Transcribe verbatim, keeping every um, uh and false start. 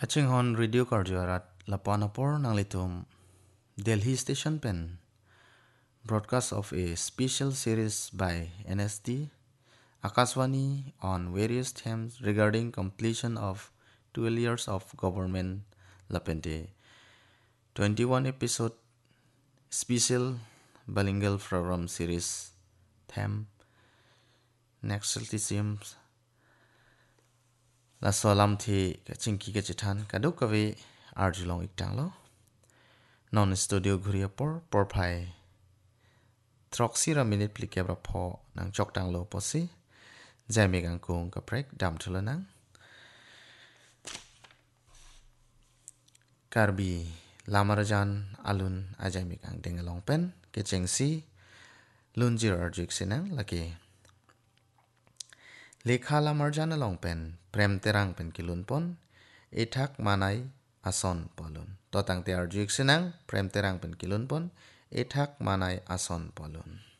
Kaching hon radio karjuarat lapanapor nang litum Delhi Station Pen broadcast of a special series by N S D Akashvani on various themes regarding completion of twelve years of government Lapente twenty-one episode special bilingual program series theme Nexaltisiums La solam thi kachingki kachitan kaduk kawe arjulong iktang lo non studio ghuria por por phai troxira minute plikebra pho nang choktang lo posi jami gang kung ka prek dam thula nang karbi lamarajan alun ajami gang dengalong pen kechengsi lunjir arjuk sinang laki lekha lamarjan along pen prem terang pen kilun pon ethak manai ason polun totang te arjuk sinang prem terang pen kilun pon ethak manai ason polun